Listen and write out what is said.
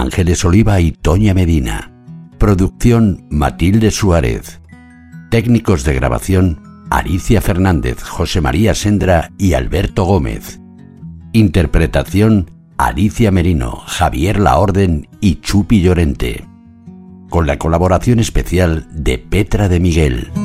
Ángeles Oliva y Toña Medina. Producción Matilde Suárez. Técnicos de grabación Alicia Fernández, José María Sendra y Alberto Gómez. Interpretación Alicia Merino, Javier Laorden y Chupi Llorente. Con la colaboración especial de Petra de Miguel.